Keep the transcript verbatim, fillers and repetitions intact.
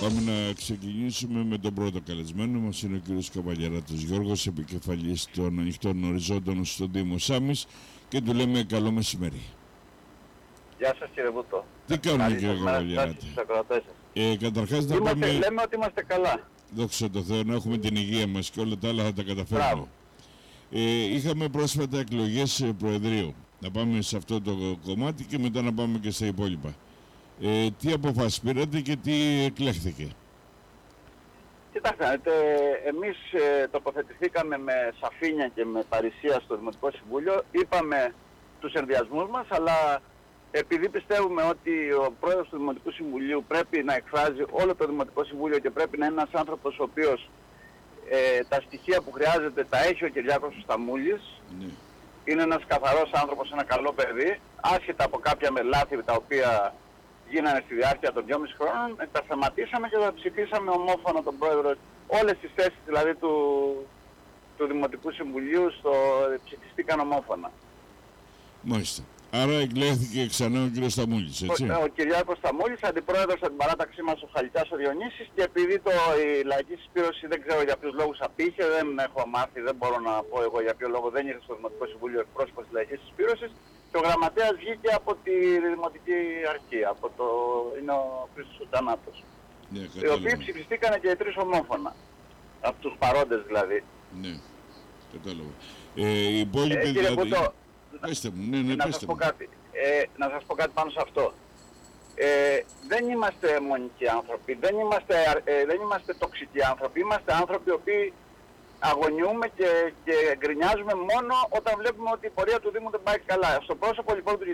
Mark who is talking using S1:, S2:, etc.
S1: Πάμε να ξεκινήσουμε με τον πρώτο καλεσμένο μας. Είναι ο κύριος Καβαλιαράτος Γιώργος, επικεφαλής των Ανοιχτών Οριζόντων στον Δήμο Σάμης, και του λέμε καλό μεσημέρι.
S2: Γεια σας κύριε Βούτο.
S1: Τι κάνουμε κύριε Καβαλιαράτη? Ε, καταρχάς να
S2: είμαστε,
S1: πάμε...
S2: λέμε ότι είμαστε καλά.
S1: Δόξα τω Θεώ, να έχουμε την υγεία μας και όλα τα άλλα θα τα καταφέρουμε. Ε, είχαμε πρόσφατα εκλογές Προεδρείου. Να πάμε σε αυτό το κομμάτι και μετά να πάμε και στα υπόλοιπα. Ε, τι αποφάσεις πήρατε και τι εκλέχθηκε?
S2: Κοιτάξτε, εμείς ε, τοποθετηθήκαμε με σαφήνεια και με παρησία στο Δημοτικό Συμβούλιο. Είπαμε τους ενδιασμούς μας, αλλά επειδή πιστεύουμε ότι ο πρόεδρος του Δημοτικού Συμβουλίου πρέπει να εκφράζει όλο το Δημοτικό Συμβούλιο και πρέπει να είναι ένας άνθρωπος ο οποίος ε, τα στοιχεία που χρειάζεται τα έχει ο Κυριάκος Σταμούλης.
S1: Ναι.
S2: Είναι ένας καθαρός άνθρωπος, ένα καλό παιδί, άσχετα από κάποια με λάθη τα οποία γίνανε στη διάρκεια των δυόμισι χρόνων, τα σταματήσαμε και τα ψηφίσαμε ομόφωνα τον πρόεδρο. Όλες τις θέσεις δηλαδή του, του Δημοτικού Συμβουλίου στο, ψηφιστήκαν ομόφωνα.
S1: Μάλιστα. Άρα εκλέχθηκε ξανά ο κύριος Σταμούλης, έτσι?
S2: Ο, ο Κυριάκος Σταμούλης, αντιπρόεδρος από την παράταξή μας ο Χαλκιάς ο Διονύσης, και επειδή το, η λαϊκή συσπήρωση δεν ξέρω για ποιους λόγους απήχε, δεν έχω μάθει, δεν μπορώ να πω εγώ για ποιο λόγο δεν ήρθε στο Δημοτικό Συμβούλιο εκπρόσωπος της λαϊκής συσπήρωσης, και ο γραμματέας βγήκε από τη Δημοτική Αρχή, από το, είναι ο Χρήστος Σουτανάτος.
S1: Ναι,
S2: οι οποίοι ψηφιστήκανε και οι τρεις ομόφωνα, από τους παρόντες δηλαδή.
S1: Ναι, κατάλαβα. Ε, οι υπόλοιποι
S2: ε,
S1: δηλαδή...
S2: Βούτο,
S1: Πέστε μου, ναι, ναι,
S2: να
S1: πέστε
S2: σας πω
S1: μου.
S2: κάτι, ε, να σας πω κάτι πάνω σε αυτό. Ε, δεν είμαστε μονικοί άνθρωποι, δεν είμαστε, ε, δεν είμαστε τοξικοί άνθρωποι, είμαστε άνθρωποι οι οποίοι αγωνιούμε και, και γκρινιάζουμε μόνο όταν βλέπουμε ότι η πορεία του Δήμου δεν πάει καλά. Στο πρόσωπο λοιπόν του